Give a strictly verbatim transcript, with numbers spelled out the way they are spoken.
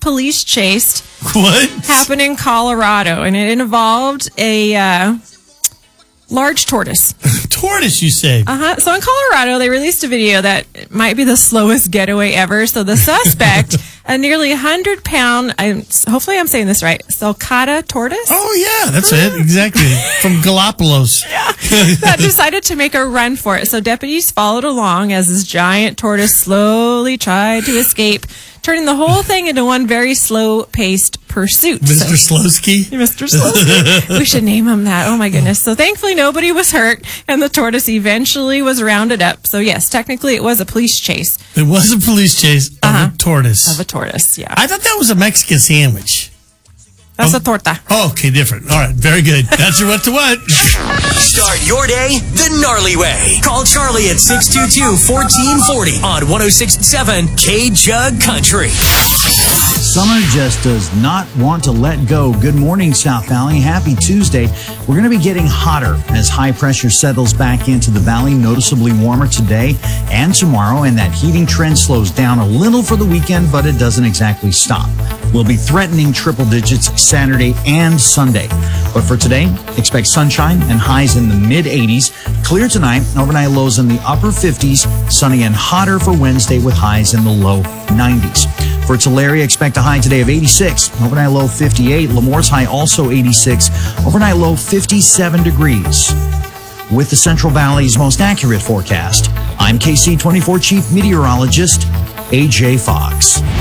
police chase What? happened in Colorado, and it involved a uh, large tortoise. Tortoise, you say? Uh-huh. So in Colorado, they released a video that might be the slowest getaway ever. So the suspect, a nearly one hundred pound, I'm, hopefully I'm saying this right, sulcata tortoise? Oh, yeah, that's it. Exactly. From Galapagos. Yeah. That decided to make a run for it. So deputies followed along as this giant tortoise slowly tried to escape, turning the whole thing into one very slow-paced pursuit. Mister So, Slowski? Mister Slowski. We should name him that. Oh, my goodness. So thankfully, nobody was hurt, and the tortoise eventually was rounded up. So, yes, technically, it was a police chase. It was a police chase of Uh-huh. a tortoise. Of a tortoise, yeah. I thought that was a Mexican sandwich. That's Oh. a torta. Oh, okay, different. All right, very good. That's your what to what. Start your day the gnarly way. Call Charlie at six two two, one four four zero on one oh six point seven K-Jug Country. Summer just does not want to let go. Good morning, South Valley. Happy Tuesday. We're going to be getting hotter as high pressure settles back into the valley, noticeably warmer today and tomorrow, and that heating trend slows down a little for the weekend, but it doesn't exactly stop. We'll be threatening triple digits Saturday and Sunday. But for today, expect sunshine and highs in the mid eighties. Clear tonight, overnight lows in the upper fifties, sunny and hotter for Wednesday with highs in the low nineties. For Tulare, expect a high today of eighty-six, overnight low fifty-eight. Lemore's high also eighty-six, overnight low fifty-seven degrees. With the Central Valley's most accurate forecast, I'm K C twenty-four Chief Meteorologist A J Fox.